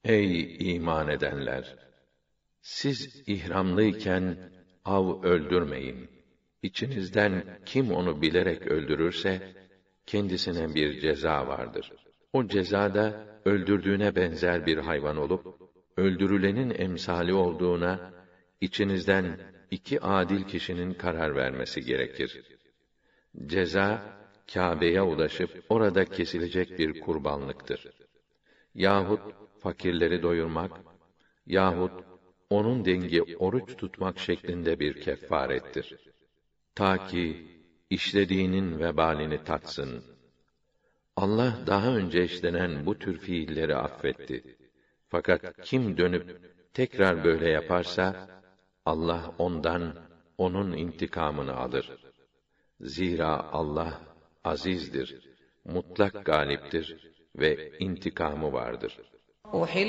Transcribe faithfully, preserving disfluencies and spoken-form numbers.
Ey iman edenler! Siz ihramlıyken av öldürmeyin. İçinizden kim onu bilerek öldürürse, kendisine bir ceza vardır. O ceza da öldürdüğüne benzer bir hayvan olup, öldürülenin emsali olduğuna, içinizden iki adil kişinin karar vermesi gerekir. Ceza, Kâbe'ye ulaşıp orada kesilecek bir kurbanlıktır. Yahut fakirleri doyurmak, yahut onun dengi oruç tutmak şeklinde bir keffarettir. Ta ki işlediğinin vebalini tatsın. Allah daha önce işlenen bu tür fiilleri affetti. Fakat kim dönüp tekrar böyle yaparsa, Allah ondan onun intikamını alır. Zira Allah azizdir, mutlak galiptir ve intikamı vardır.